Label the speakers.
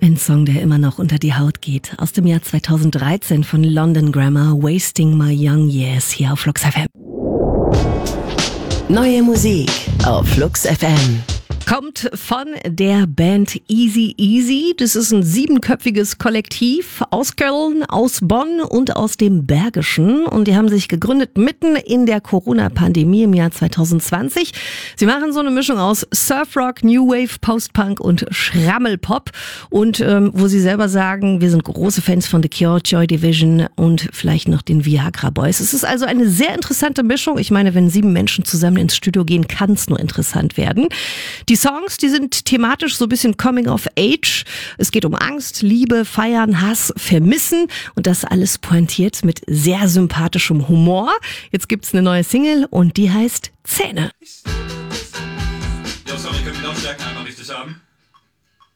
Speaker 1: Ein Song, der immer noch unter die Haut geht. Aus dem Jahr 2013 von London Grammar, Wasting My Young Years, hier auf Flux FM.
Speaker 2: Neue Musik auf Flux FM.
Speaker 1: Kommt von der Band Easy Easy. Das ist ein 7-köpfiges Kollektiv aus Köln, aus Bonn und aus dem Bergischen. Und die haben sich gegründet mitten in der Corona-Pandemie im Jahr 2020. Sie machen so eine Mischung aus Surfrock, New Wave, Post-Punk und Schrammelpop. Und wo sie selber sagen, wir sind große Fans von The Cure, Joy Division und vielleicht noch den Viagra Boys. Es ist also eine sehr interessante Mischung. Ich meine, wenn 7 Menschen zusammen ins Studio gehen, kann es nur interessant werden. Die Songs, die sind thematisch so ein bisschen Coming of Age. Es geht um Angst, Liebe, Feiern, Hass, Vermissen und das alles pointiert mit sehr sympathischem Humor. Jetzt gibt's eine neue Single und die heißt Zähne.
Speaker 3: Ja, sorry, können wir die Lautstärken einmal richtig haben?